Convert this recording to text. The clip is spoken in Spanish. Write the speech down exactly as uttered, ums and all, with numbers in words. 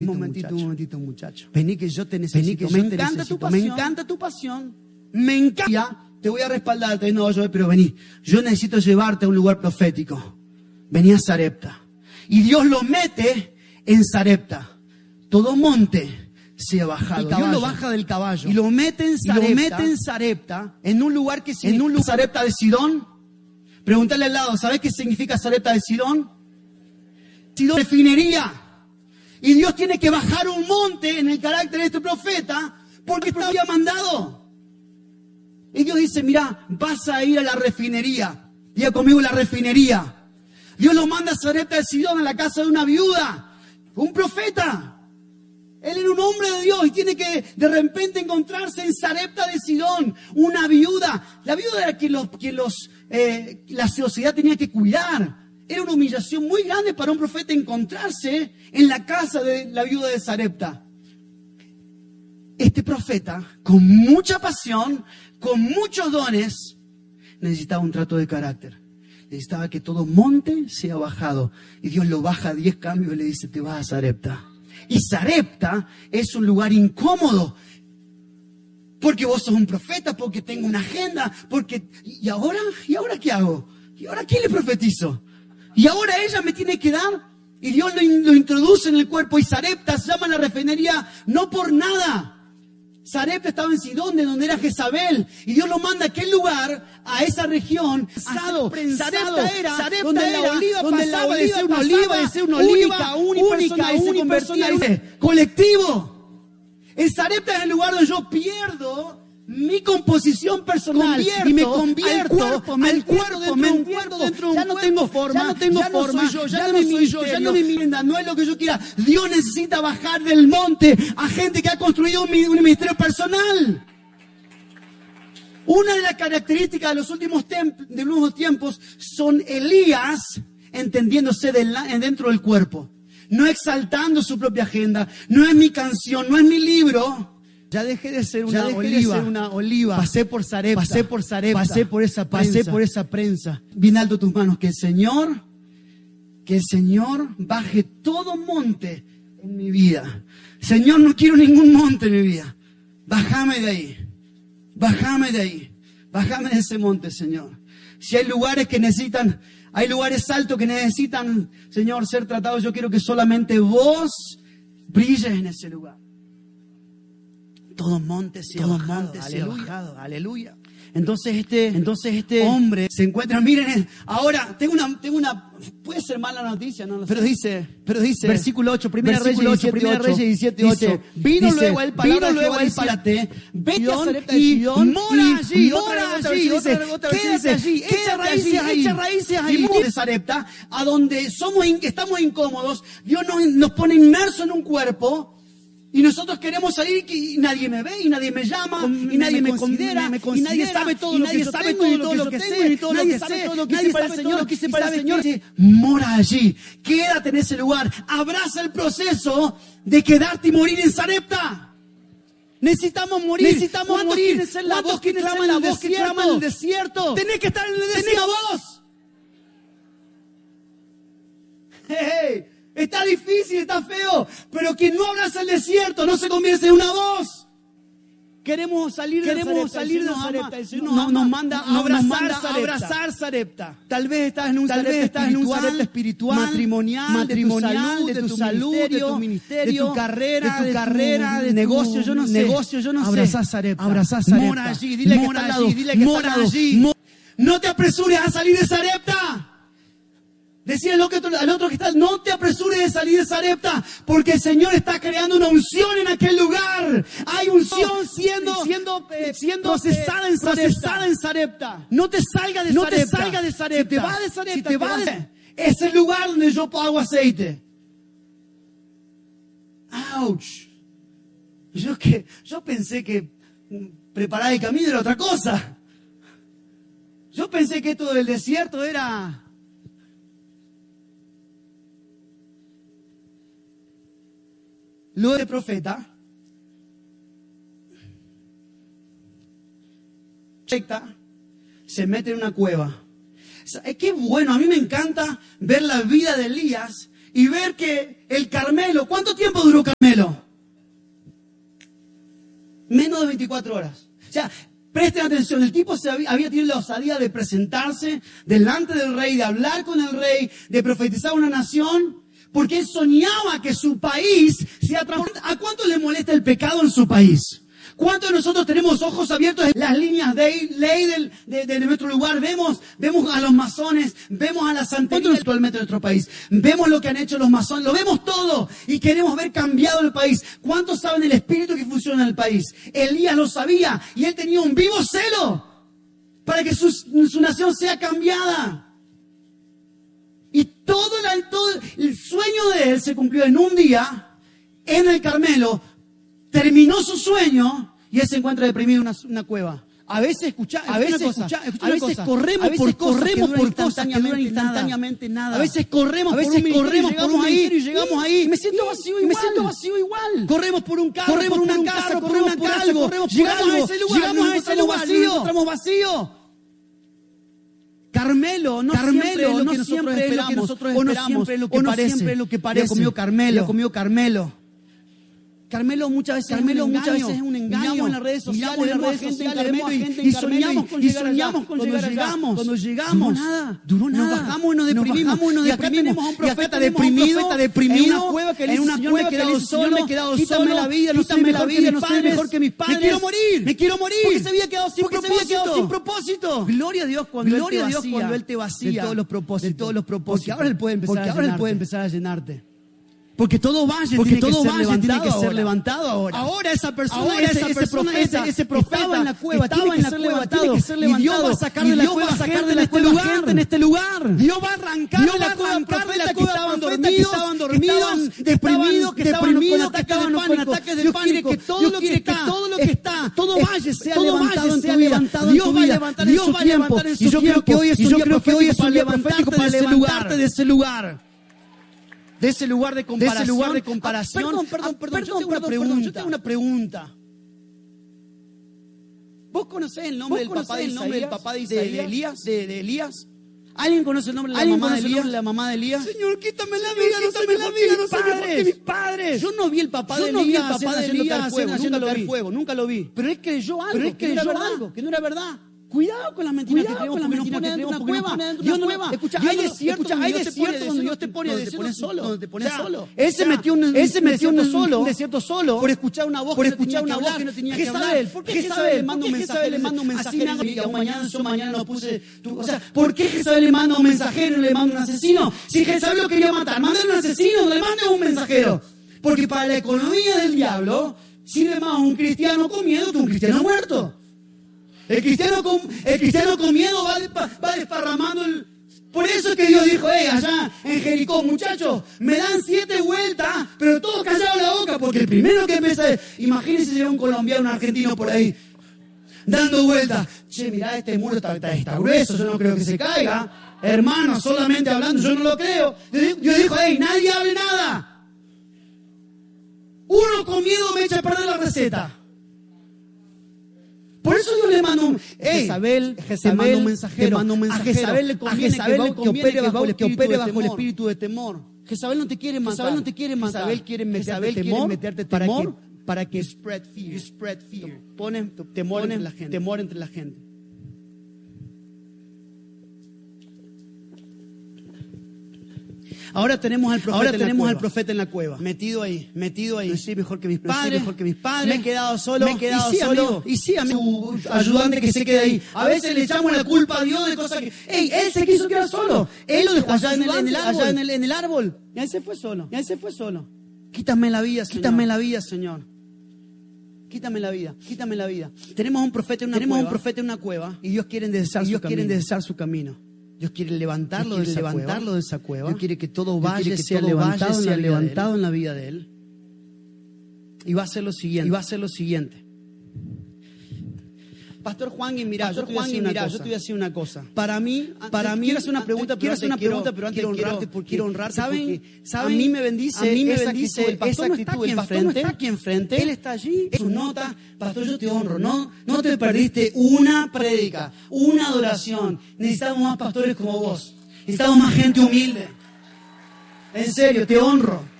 Un momentito, un momentito, muchacho. Vení que yo te necesito. Vení que me yo te encanta necesito. tu pasión. Me encanta tu pasión. Me encanta. Te voy a respaldar. No, yo, pero vení. Yo necesito llevarte a un lugar profético. Vení a Sarepta. Y Dios lo mete en Sarepta. Todo monte se ha bajado. Dios lo baja del caballo. Y lo mete en Sarepta. Y lo mete en Sarepta. En un lugar que significa En un lugar. Sarepta de Sidón. Pregúntale al lado, ¿sabes qué significa Sarepta de Sidón? Sidón refinería. Y Dios tiene que bajar un monte en el carácter de este profeta porque está había mandado. Y Dios dice, mira, vas a ir a la refinería. Diga conmigo la refinería. Dios lo manda a Sarepta de Sidón, a la casa de una viuda. Un profeta. Él era un hombre de Dios y tiene que de repente encontrarse en Sarepta de Sidón, una viuda. La viuda era que, los, que los, eh, la sociedad tenía que cuidar. Era una humillación muy grande para un profeta encontrarse en la casa de la viuda de Sarepta. Este profeta, con mucha pasión, con muchos dones, necesitaba un trato de carácter. Necesitaba que todo monte sea bajado. Y Dios lo baja a diez cambios y le dice, te vas a Sarepta. Y Sarepta es un lugar incómodo. Porque vos sos un profeta, porque tengo una agenda, porque... ¿Y ahora? ¿Y ahora qué hago? ¿Y ahora qué le profetizo? Y ahora ella me tiene que dar. Y Dios lo, lo introduce en el cuerpo. Y Sarepta se llama la refinería no por nada. Sarepta estaba en Sidón, de donde era Jezabel. Y Dios lo manda a aquel lugar, a esa región. Sarepta era Sarepta donde era, la oliva donde pasaba la oliva de ser una oliva, de ser una oliva única, unipersonal, colectivo. En Sarepta es el lugar donde yo pierdo mi composición personal Convierto y me convierto al cuerpo, me al cuerpo, dentro me de un encuentro cuerpo. dentro de un Ya no cuerpo, tengo forma, ya no tengo ya no forma, soy yo, ya ya no no es soy mi yo, ya misterio. no es mi mienda, no es lo que yo quiera. Dios necesita bajar del monte a gente que ha construido un, un ministerio personal. Una de las características de los últimos, tem- de los últimos tiempos son Elías entendiéndose de la- dentro del cuerpo, no exaltando su propia agenda. No es mi canción, no es mi libro. Ya dejé de ser Ya una dejé de oliva. ser una oliva. Pasé por Sarepta. Pasé por Sarepta. Pasé por esa prensa. Pasé por esa prensa. Bien alto tus manos. Que el Señor, que el Señor baje todo monte en mi vida. Señor, no quiero ningún monte en mi vida. Bájame de ahí. Bájame de ahí. Bájame de ese monte, Señor. Si hay lugares que necesitan, hay lugares altos que necesitan, Señor, ser tratados, yo quiero que solamente vos brilles en ese lugar. Todo monte se ha bajado, aleluya, aleluya. Entonces este, entonces este hombre se encuentra, miren, ahora tengo una, tengo una, puede ser mala noticia, no lo sé. Pero dice, pero dice, Versículo ocho, Primera versículo Reyes ocho, Primera Reyes diecisiete, dice, ocho. vino Dice, luego el palabra vino de luego Jehová, el pala- párate, vete a Sidón Sarepta y de Sidón, mora y allí, mora otra, otra allí, vez dice, dice, otra vez quédate dice, allí, echa quédate raíces allí, ahí, echa raíces ahí. y mueve Sarepta, a donde somos, in- estamos incómodos, Dios nos, nos pone inmersos en un cuerpo. Y nosotros queremos salir y nadie me ve, y nadie me llama, Con- y nadie me, me considera, me y considera, nadie sabe todo y lo nadie que yo sabe tengo, y todo todo lo lo que que yo sé, tengo, y todo lo nadie que sabe sé, todo lo que nadie hice para sabe el todo Señor, lo que hice y para el sabe Señor. qué. Mora allí, quédate en ese lugar, abraza el proceso de quedarte y morir en Sarepta. Necesitamos morir. Necesitamos ¿Cuántos morir. quieren ser la ¿Cuántos voz que quieren clama ser en la el voz que clama en el desierto? Tenés que estar en el desierto. Tenés voz. Hey, está difícil, está feo, pero quien no abraza el desierto no se convierte en una voz. Queremos salir de Queremos Sarepta, salir el de Señor Sarepta. ama, El Señor nos nos, ama, nos manda a nos abrazar, manda a Sarepta. abrazar Sarepta. Tal vez estás en un Tal Sarepta vez estás en un espiritual, Sarepta espiritual, matrimonial, matrimonial, de tu salud, de tu de tu salud, ministerio, de tu ministerio, de tu carrera, de tu de tu carrera, de tu negocio, yo no sé. negocio, yo no sé. Abrazá Sarepta. Abrazá Sarepta. Mora allí, dile que Mora está al lado. allí, dile que Mora está al lado. allí. Mo- No te apresures a salir de Sarepta. Decía al otro, al otro que está, no te apresures de salir de Sarepta, porque el Señor está creando una unción en aquel lugar. Hay unción siendo, siendo, eh, siendo procesada en Sarepta. procesada en Sarepta. No te salga de No Sarepta. te salga de Sarepta. Si te va de Sarepta, Si te te va vas. de... Es el lugar donde yo pago aceite. Ouch. Yo que, yo pensé que mm, preparar el camino era otra cosa. Yo pensé que esto del desierto era... Luego de profeta, se mete en una cueva. Es que bueno, a mí me encanta ver la vida de Elías y ver que el Carmelo, ¿cuánto tiempo duró Carmelo? Menos de veinticuatro horas. O sea, presten atención, el tipo se había, había tenido la osadía de presentarse delante del rey, de hablar con el rey, de profetizar a una nación, porque él soñaba que su país se transformara. ¿A cuánto le molesta el pecado en su país? ¿Cuántos de nosotros tenemos ojos abiertos en las líneas de ley del, de, de, de nuestro lugar? Vemos, vemos a los masones, vemos a la santería actualmente en nuestro país. Vemos lo que han hecho los masones, lo vemos todo y queremos ver cambiado el país. ¿Cuántos saben el espíritu que funciona en el país? Elías lo sabía y él tenía un vivo celo para que su, su nación sea cambiada. Y todo, la, todo el sueño de él se cumplió en un día en el Carmelo. Terminó su sueño y él se encuentra deprimido en una, una cueva. A veces, escucha, a veces, escucha, escucha a veces cosa. corremos a veces por cosas corremos que por cosas que instantáneamente, duran instantáneamente nada. A veces corremos a veces por un ministerio corremos y por un llegamos ahí ministerio y llegamos ahí. y me siento vacío y igual. me siento vacío igual. Corremos por un carro, corremos por por una un casa, carro, corremos por por una algo, casa, corremos por llegamos algo. a ese lugar, llegamos nos a ese encontramos lugar, vacío. nos encontramos vacío. Carmelo no Carmelo, siempre es lo no que nosotros siempre es lo que esperamos, nosotros o no esperamos, siempre es lo que o no parece. siempre es lo que parece. Ya comió Carmelo. Ya comió Carmelo. Carmelo muchas veces Carmelo es un muchas engaño. veces es un engaño. Miramos en las redes sociales, Miramos en las vemos a redes gente en sociales, Carmelo vemos a y, gente y en Carmelo soñamos con y llegar allá. soñamos con Cuando llegar allá. llegamos, Cuando llegamos, duró nada, duró Nos nada. bajamos y nos Nos deprimimos. bajamos y nos Y acá deprimimos. tenemos a un Y acá profeta tenemos a un deprimido, profeta deprimido, en una cueva que le en dice, una Señor, cueva me he que quedado le dice, solo, Señor, me he quedado quítame solo, la vida, no soy quítame la mejor vida, que mis no soy padres, mejor que mis padres. me quiero morir, Me quiero morir. porque se había quedado sin Porque se había quedado propósito. sin propósito. Gloria a Dios cuando Gloria él a te Dios vacía, cuando Él te vacía de todos los propósitos, de todos los propósitos. porque ahora él puede empezar Porque a ahora él llenarte. puede empezar a llenarte. Porque todo valle Porque tiene todo que ser valle levantado tiene que ser ahora. levantado ahora. Ahora esa persona, Ahora ese, esa ese persona, profeta, ese- ese profeta estaba en la cueva, estaba tiene en que la ser cueva, levantado. tiene que ser Y Dios levantado. va a sacar Y de la Dios cueva va a sacar gente de en la este cueva lugar. gente en este lugar. Dios va a arrancar Dios de va la a cueva arrancar de profetas la que cueva estaban profetas dormidos, que estaban dormidos, deprimidos, que estaban deprimidos, que estaban deprimidos, con que ataques estaban de con pánico. ataques de Dios quiere pánico. que todo Dios lo quiere que que está, todo lo que es- está, todo es- valle sea todo levantado valle en sea tu vida. levantado en Dios tu va a vida. levantar en Dios su va a levantar tiempo. en su Y yo creo que tiempo. hoy es Y un yo día creo que hoy es profético para un día levantarte profético para de ese levantarte lugar. de ese lugar. De ese lugar de comparación. De ese lugar de comparación. Ah, perdón, perdón, Ah, perdón, yo perdón, tengo una perdón, pregunta. perdón, yo tengo una pregunta. ¿Vos conocés el nombre ¿Vos del papá de conocés el nombre del Isaías? papá de de, Isaías? de Elías? De, de Elías. ¿Alguien conoce el nombre de la ¿Alguien mamá de conoce el Elías? nombre de la mamá de Elías? Señor, quítame la Señor, vida, no quítame soy la mejor vida, que no mis soy mejor padres. que mis padres. Yo no vi el papá Yo de no vi Elías el papá haciendo, de haciendo Elías caer fuego, haciendo nunca lo caer vi. fuego, nunca lo vi. Pero él creyó algo, Pero él que no creyó era verdad, algo. que no era verdad. Cuidado con las mentiras Cuidado que creemos, con las porque nos mentiras pone que dentro de una creemos, porque nos cueva. pone dentro de Dios una no cueva. va. Escucha, Dios hay no- desiertos escucha, donde hay Dios te pone desiertos donde Dios te desiertos pone donde te desiertos pone solo. donde te pone solo. Él se O sea, metió en un él se metió en un desierto solo, un desierto solo por escuchar una voz por que no escuchar tenía una que voz hablar. que no tenía que Jezabel, hablar. ¿por qué Jezabel Jezabel le le manda manda un un mensajero? mensajero? Le manda un Así mensajero me hago- y aún mañana yo mañana no puse tu- o sea, ¿por ¿por qué Jezabel le manda un mensajero y le manda un asesino? Si Jezabel lo quería matar, mándale un asesino, no le mande un mensajero. Porque para la economía del diablo sirve más un cristiano con miedo que un cristiano muerto. El cristiano con, el cristiano con miedo va, despa- va desparramando el... Por eso es que Dios dijo, hey, allá en Jericó, muchachos, me dan siete vueltas, pero todos callaron la boca, porque el primero que empieza, imagínense si hay un colombiano, un argentino por ahí, dando vueltas. Che, mirá, este muro está, está, está grueso, yo no creo que se caiga. Hermano, solamente hablando, yo no lo creo. Dios Dios dijo, hey, nadie hable nada. Uno con miedo me echa a perder la receta. Por eso Dios le mandó un... Hey, Jezabel, te Jezabel, mando un mensajero. te mando un mensajero. A Jezabel le A conviene Jezabel que, le que conviene opere que bajo, el que espíritu, opere de bajo el temor. espíritu de temor. Jezabel no te quiere matar. Jezabel no te quiere matar. Jezabel quiere meterte Jezabel quiere temor, meterte para temor que, para que you spread fear. you spread fear. Pone temor, Pone entre la gente. temor entre la gente. Ahora tenemos al profeta, Ahora en, tenemos la al cueva. profeta en la cueva. Metido ahí, metido ahí. No soy mejor que mis No soy padres, mejor que mis padres. me he quedado solo, me he quedado y sí, solo. amigo, y sí, amigo, su ayudante que se quede ahí. A veces le echamos la culpa a Dios de cosas que... ¡Ey! Él se quiso quedar solo. Él lo dejó allá en el, en el árbol. allá en el, en el árbol. Y él se fue solo. Y él se fue solo. Quítame la vida, Señor. Quítame la vida, Señor. Quítame la vida. Quítame la vida. Tenemos un profeta en una Tenemos cueva. un profeta en una cueva. Y Dios quiere enderezar Y su Dios quiere camino. enderezar su camino. Dios quiere levantarlo, Dios quiere de, esa levantarlo cueva. de esa cueva. Dios quiere que todo Dios valle quiere que sea todo levantado, valle en, sea la levantado levantado en la vida de Él. Y va a ser lo siguiente. Y va a ser lo siguiente. Pastor Juan, y mira, Pastor yo te voy a Juan, decir y una mira, cosa. yo te voy a decir una cosa. Para mí, para mí, quiero hacer una pregunta, quiero hacer una pregunta, pero antes quiero quiero honrarte porque quiero honrarte ¿saben? porque, ¿saben? a mí me bendice, a mí me esa bendice, actitud. El pastor esa no está actitud, aquí el pastor no enfrente, está aquí enfrente, él está allí, sus notas, pastor, yo te honro, no, no te perdiste una prédica, una adoración. Necesitamos más pastores como vos, necesitamos más gente humilde. En serio, te honro.